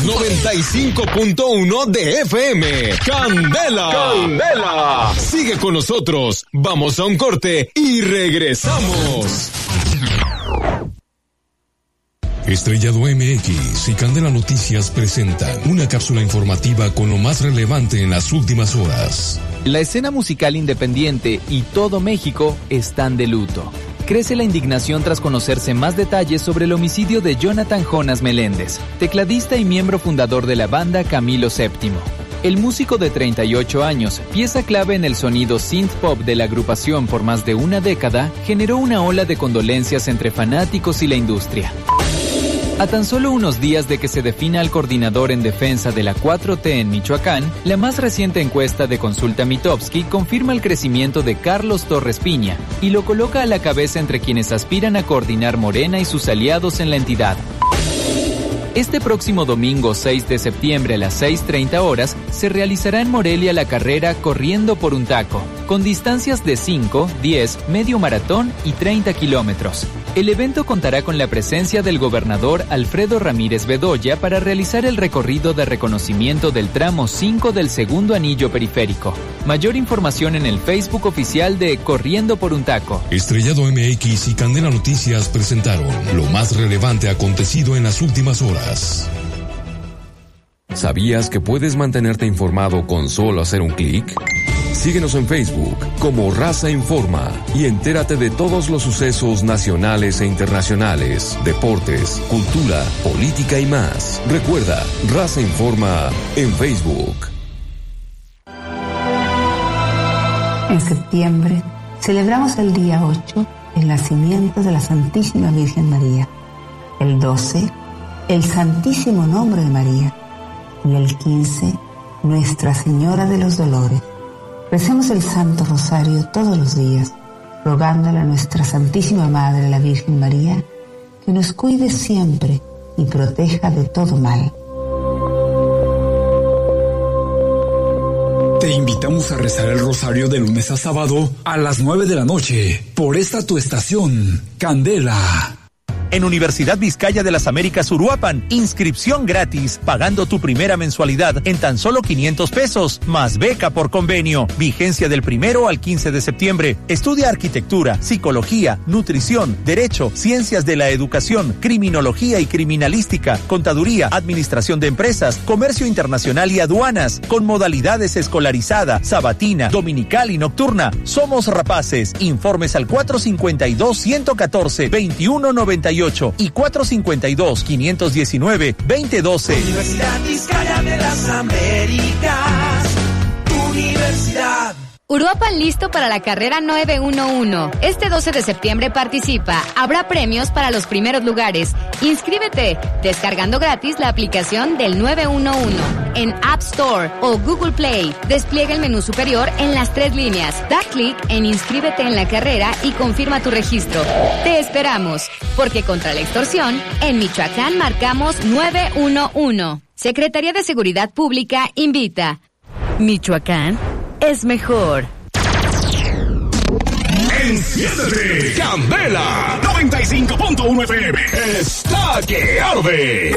95.1 de FM. ¡Candela! ¡Candela! Sigue con nosotros. Vamos a un corte y regresamos. Estrellado MX y Candela Noticias presentan una cápsula informativa con lo más relevante en las últimas horas. La escena musical independiente y todo México están de luto. Crece la indignación tras conocerse más detalles sobre el homicidio de Jonathan Jonas Meléndez, tecladista y miembro fundador de la banda Camilo VII. El músico de 38 años, pieza clave en el sonido synth-pop de la agrupación por más de una década, generó una ola de condolencias entre fanáticos y la industria. A tan solo unos días de que se defina al coordinador en defensa de la 4T en Michoacán, la más reciente encuesta de Consulta Mitofsky confirma el crecimiento de Carlos Torres Piña y lo coloca a la cabeza entre quienes aspiran a coordinar Morena y sus aliados en la entidad. Este próximo domingo 6 de septiembre a las 6:30 horas se realizará en Morelia la carrera Corriendo por un Taco, con distancias de 5, 10, medio maratón y 30 kilómetros. El evento contará con la presencia del gobernador Alfredo Ramírez Bedoya para realizar el recorrido de reconocimiento del tramo 5 del segundo anillo periférico. Mayor información en el Facebook oficial de Corriendo por un Taco. Estrellado MX y Candela Noticias presentaron lo más relevante acontecido en las últimas horas. ¿Sabías que puedes mantenerte informado con solo hacer un clic? Síguenos en Facebook como Raza Informa y entérate de todos los sucesos nacionales e internacionales, deportes, cultura, política y más. Recuerda, Raza Informa en Facebook. En septiembre celebramos el día 8, el nacimiento de la Santísima Virgen María. El 12, el Santísimo Nombre de María. Y el 15, Nuestra Señora de los Dolores. Recemos el Santo Rosario todos los días, rogándole a nuestra Santísima Madre, la Virgen María, que nos cuide siempre y proteja de todo mal. Te invitamos a rezar el rosario de lunes a sábado a las 9 de la noche por esta tu estación, Candela. En Universidad Vizcaya de las Américas Uruapan, inscripción gratis, pagando tu primera mensualidad en tan solo 500 pesos, más beca por convenio. Vigencia del 1 al 15 de septiembre. Estudia arquitectura, psicología, nutrición, derecho, ciencias de la educación, criminología y criminalística, contaduría, administración de empresas, comercio internacional y aduanas, con modalidades escolarizada, sabatina, dominical y nocturna. Somos rapaces. Informes al 452-114-2198 y 452-519-2012. Universidad Vizcaya de las Américas. Universidad. Uruapan listo para la carrera 911. Este 12 de septiembre participa. Habrá premios para los primeros lugares. Inscríbete descargando gratis la aplicación del 911 en App Store o Google Play. Despliega el menú superior en las 3 líneas. Da clic en Inscríbete en la carrera y confirma tu registro. Te esperamos, porque contra la extorsión, en Michoacán marcamos 911. Secretaría de Seguridad Pública invita. Michoacán es mejor. Enciéndete, Candela 95.1 FM está que arde.